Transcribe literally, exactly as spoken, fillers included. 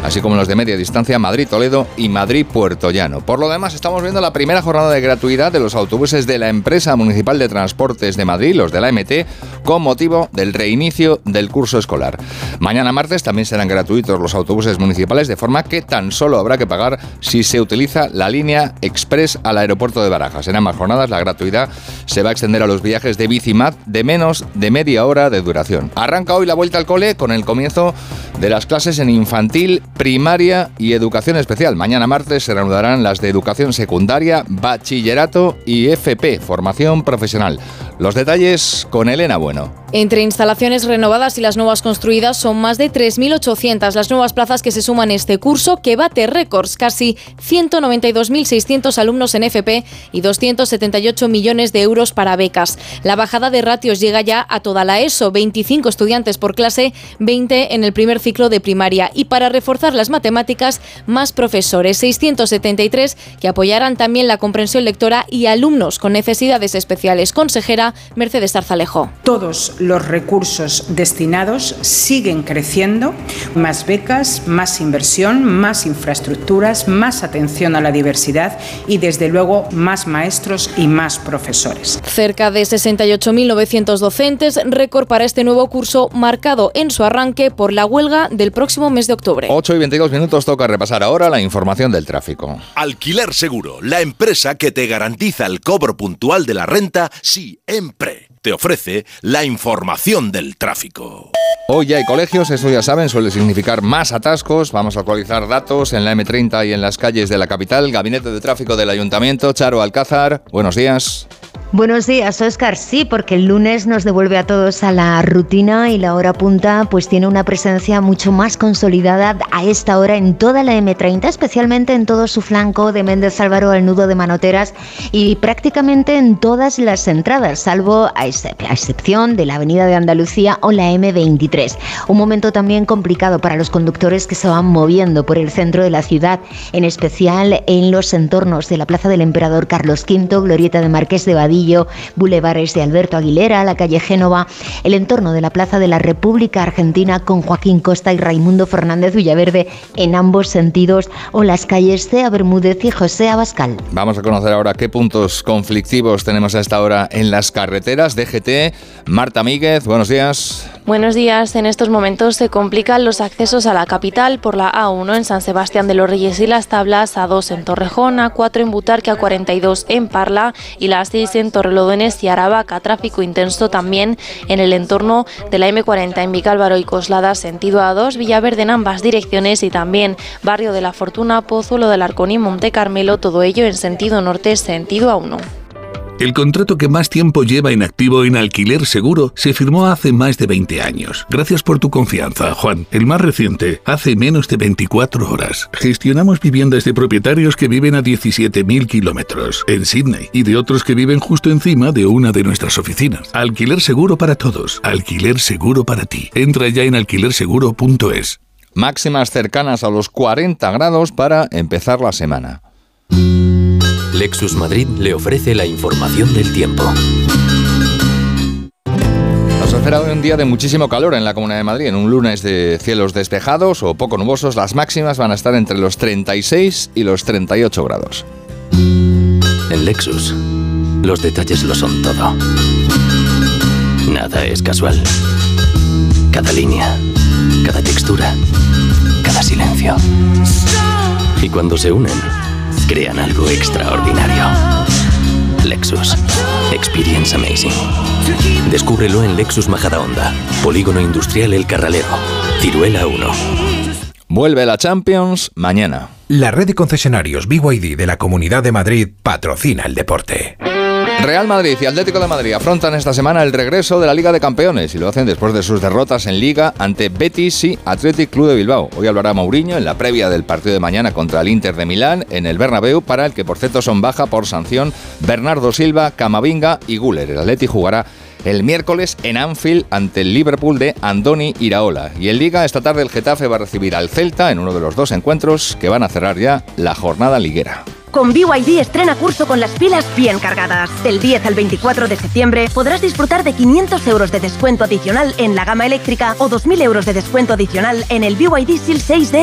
así como los de media distancia Madrid-Toledo y Madrid-Puerto Llano. Por lo demás, estamos viendo la primera jornada de gratuidad de los autobuses de la Empresa Municipal de Transportes de Madrid, los de la M T, con motivo del reinicio del curso escolar. Mañana martes también serán gratuitos los autobuses municipales, de forma que tan solo habrá que pagar si se utiliza la línea Express al aeropuerto de Barajas. En ambas jornadas la gratuidad se va a extender a los viajes de Bicimat de menos de media hora de duración. Arranca hoy la vuelta al cole con el comienzo de las clases en infantil, primaria y educación especial. Mañana martes se reanudarán las de educación secundaria, bachillerato y F P, formación profesional. Los detalles con Elena Bueno. Entre instalaciones renovadas y las nuevas construidas son más de tres mil ochocientas las nuevas plazas que se suman este curso, que bate récords, casi ciento noventa y dos mil seiscientos alumnos en F P y doscientos setenta y ocho millones de euros para becas. La bajada de ratios llega ya a toda la ESO, veinticinco estudiantes por clase, veinte en el primer ciclo de primaria. Y para reforzar las matemáticas, más profesores, seiscientos setenta y tres, que apoyarán también la comprensión lectora y alumnos con necesidades especiales. Consejera Mercedes Zarzalejo. Todos los recursos destinados siguen creciendo, más becas, más inversión, más infraestructuras, más atención a la diversidad y desde luego más maestros y más profesores. Cerca de sesenta y ocho mil novecientos docentes, récord para este nuevo curso, marcado en su arranque por la huelga del próximo mes de octubre. ocho y veintidós minutos, toca repasar ahora la información del tráfico. Alquiler Seguro, la empresa que te garantiza el cobro puntual de la renta siempre. Te ofrece la información del tráfico. Hoy ya hay colegios, eso ya saben, suele significar más atascos. Vamos a actualizar datos en la eme treinta y en las calles de la capital. Gabinete de Tráfico del Ayuntamiento, Charo Alcázar, buenos días. Buenos días, Óscar. Sí, porque el lunes nos devuelve a todos a la rutina y la hora punta pues tiene una presencia mucho más consolidada a esta hora en toda la eme treinta, especialmente en todo su flanco de Méndez Álvaro al nudo de Manoteras y prácticamente en todas las entradas, salvo a, excep- a excepción de la Avenida de Andalucía o la eme veintitrés. Un momento también complicado para los conductores que se van moviendo por el centro de la ciudad, en especial en los entornos de la Plaza del Emperador Carlos quinto, Glorieta de Marqués de Vadillo, Bulevares de Alberto Aguilera, la calle Génova, el entorno de la Plaza de la República Argentina con Joaquín Costa y Raimundo Fernández Villaverde en ambos sentidos, o las calles Cea Bermúdez y José Abascal. Vamos a conocer ahora qué puntos conflictivos tenemos a esta hora en las carreteras. D G T, Marta Míguez, buenos días. Buenos días. En estos momentos se complican los accesos a la capital por la A uno en San Sebastián de los Reyes y Las Tablas, A dos en Torrejón, A cuatro en Butarque, A cuarenta y dos en Parla y la A seis en Torrelodones y Aravaca. Tráfico intenso también en el entorno de la eme cuarenta en Vicálvaro y Coslada, sentido A dos, Villaverde en ambas direcciones y también Barrio de la Fortuna, Pozuelo del Arcón y Monte Carmelo, todo ello en sentido norte, sentido A uno. El contrato que más tiempo lleva en activo en Alquiler Seguro se firmó hace más de veinte años. Gracias por tu confianza, Juan. El más reciente, hace menos de veinticuatro horas. Gestionamos viviendas de propietarios que viven a diecisiete mil kilómetros en Sydney y de otros que viven justo encima de una de nuestras oficinas. Alquiler Seguro para todos. Alquiler Seguro para ti. Entra ya en alquiler seguro punto es. Máximas cercanas a los cuarenta grados para empezar la semana. Lexus Madrid le ofrece la información del tiempo. Nos espera hoy un día de muchísimo calor en la Comunidad de Madrid. En un lunes de cielos despejados o poco nubosos, las máximas van a estar entre los treinta y seis y los treinta y ocho grados. En Lexus, los detalles lo son todo. Nada es casual. Cada línea, cada textura, cada silencio. Y cuando se unen, crean algo extraordinario. Lexus. Experience amazing. Descúbrelo en Lexus Majadahonda, Polígono Industrial El Carralero, Ciruela uno. Vuelve la Champions mañana. La red de concesionarios B Y D de la Comunidad de Madrid patrocina el deporte. Real Madrid y Atlético de Madrid afrontan esta semana el regreso de la Liga de Campeones y lo hacen después de sus derrotas en Liga ante Betis y Athletic Club de Bilbao. Hoy hablará Mourinho en la previa del partido de mañana contra el Inter de Milán en el Bernabéu, para el que por cierto son baja por sanción Bernardo Silva, Camavinga y Güler. El Atleti jugará el miércoles en Anfield ante el Liverpool de Andoni Iraola. Y en Liga, esta tarde el Getafe va a recibir al Celta en uno de los dos encuentros que van a cerrar ya la jornada liguera. Con B Y D estrena curso con las pilas bien cargadas. Del diez al veinticuatro de septiembre podrás disfrutar de quinientos euros de descuento adicional en la gama eléctrica o dos mil euros de descuento adicional en el B Y D Seal seis D